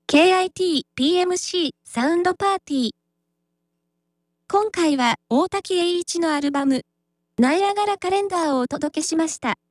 KIT PMC サウンドパーティー。今回は大滝栄一のアルバム、ナイアガラカレンダーをお届けしました。